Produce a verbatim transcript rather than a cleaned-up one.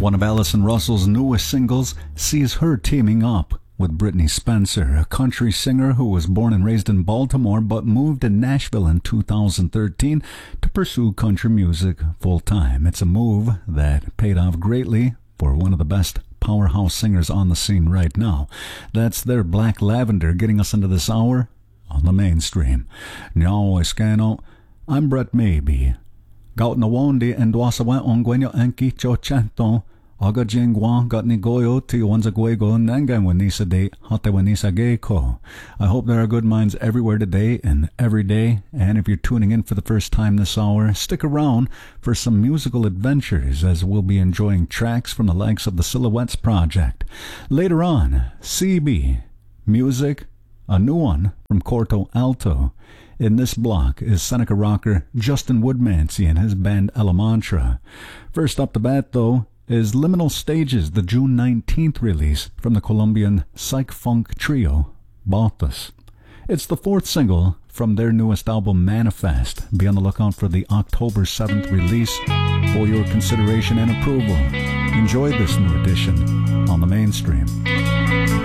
One of Allison Russell's newest singles sees her teaming up with Brittany Spencer, a country singer who was born and raised in Baltimore but moved to Nashville in two thousand thirteen to pursue country music full-time. It's a move that paid off greatly for one of the best powerhouse singers on the scene right now. That's their Black Lavender getting us into this hour on the mainstream. Now, Escano, I'm Brett Maybe. Gaut na wondi endwasawa ongwenyo enki chochanto. Aga jingwa got ni goyo ti wanzaguego nangan wanisa de hate wanisa geiko. I hope there are good minds everywhere today and every day. And if you're tuning in for the first time this hour, stick around for some musical adventures as we'll be enjoying tracks from the likes of the Silhouettes Project. Later on, C B, music, a new one from Corto Alto. In this block is Seneca rocker Justin Woodmansey and his band Elemantra. First up the bat, though, is Liminal Stages, the June nineteenth release from the Colombian psych-funk trio, Baltas. It's the fourth single from their newest album, Manifest. Be on the lookout for the October seventh release for your consideration and approval. Enjoy this new edition on the mainstream.